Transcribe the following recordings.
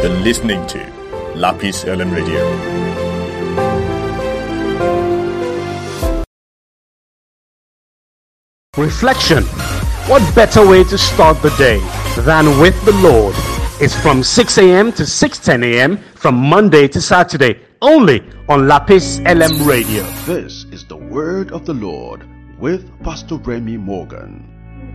You're listening to Lapis LM Radio. Reflection. What better way to start the day than with the Lord? It's from 6 a.m. to 6:10 a.m. from Monday to Saturday, only on Lapis LM Radio. This is the word of the Lord with Pastor Remy Morgan.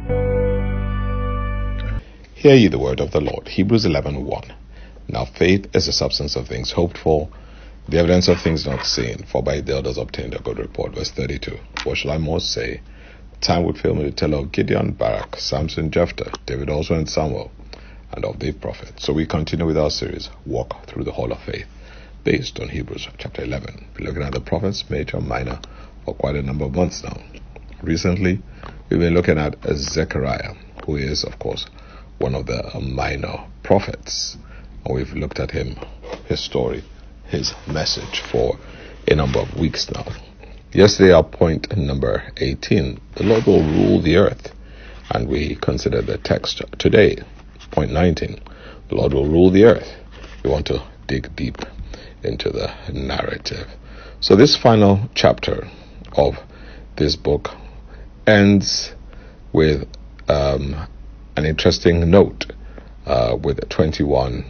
Hear ye the word of the Lord. Hebrews 11:1. Now faith is the substance of things hoped for, the evidence of things not seen, for by it the elders obtained a good report. Verse 32. What shall I more say? Time would fail me to tell of Gideon, Barak, Samson, Jephthah, David also, and Samuel, and of the prophets. So we continue with our series, Walk Through the Hall of Faith, based on Hebrews chapter 11. We're looking at the prophets, major, minor, for quite a number of months now. Recently, we've been looking at Zechariah, who is, of course, one of the minor prophets. And we've looked at him, his story, his message for a number of weeks now. Yesterday, our point number 18, the Lord will rule the earth. And we considered the text today, point 19, the Lord will rule the earth. We want to dig deep into the narrative. So this final chapter of this book ends with an interesting note with 21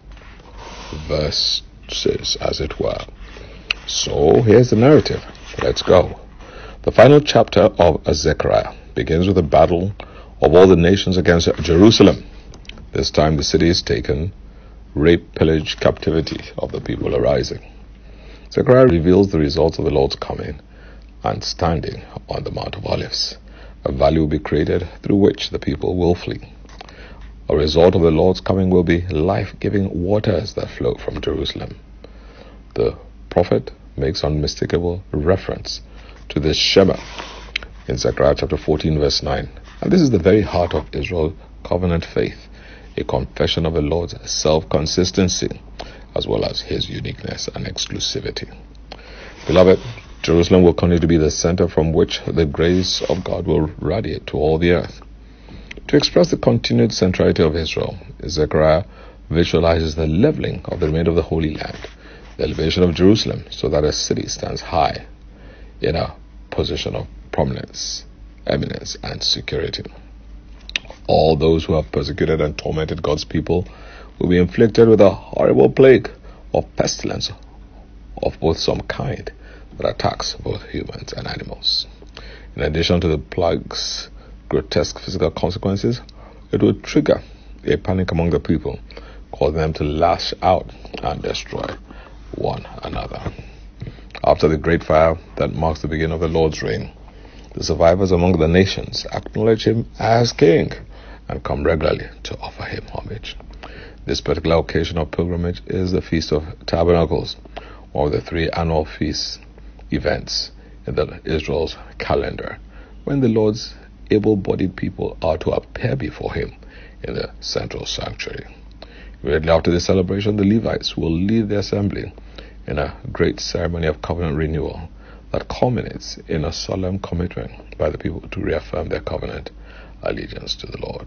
verses, as it were. So here's the narrative. Let's go. The final chapter of Zechariah begins with a battle of all the nations against Jerusalem. This time the city is taken, rape, pillage, captivity of the people arising. Zechariah reveals the results of the Lord's coming and standing on the Mount of Olives. A valley will be created through which the people will flee. A result of the Lord's coming will be life-giving waters that flow from Jerusalem. The prophet makes unmistakable reference to this Shema in Zechariah chapter 14 verse 9. And this is the very heart of Israel's covenant faith, a confession of the Lord's self-consistency as well as his uniqueness and exclusivity. Beloved, Jerusalem will continue to be the center from which the grace of God will radiate to all the earth. To express the continued centrality of Israel, Zechariah visualizes the leveling of the remainder of the Holy Land, the elevation of Jerusalem so that a city stands high in a position of prominence, eminence, and security. All those who have persecuted and tormented God's people will be inflicted with a horrible plague of pestilence of both some kind that attacks both humans and animals. In addition to the plague's grotesque physical consequences, it will trigger a panic among the people, causing them to lash out and destroy one another. After the great fire that marks the beginning of the Lord's reign, the survivors among the nations acknowledge him as king and come regularly to offer him homage. This particular occasion of pilgrimage is the Feast of Tabernacles, one of the 3 annual feast events in Israel's calendar, when the Lord's able-bodied people are to appear before him in the central sanctuary. Immediately after the celebration, the Levites will lead the assembly in a great ceremony of covenant renewal that culminates in a solemn commitment by the people to reaffirm their covenant allegiance to the Lord.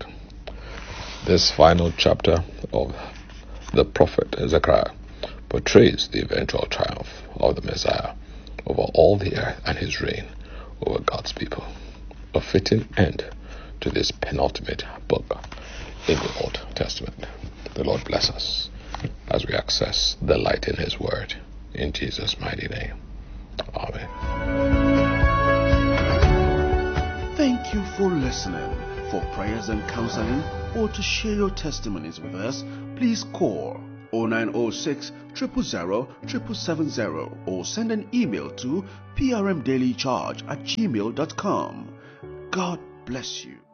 This final chapter of the prophet Zechariah portrays the eventual triumph of the Messiah over all the earth and his reign over God's people. A fitting end to this penultimate book in the Old Testament. The Lord bless us as we access the light in his word. In Jesus' mighty name. Amen. Thank you for listening. For prayers and counseling or to share your testimonies with us, please call 0906 000 770 or send an email to prmdailycharge@gmail.com. God bless you.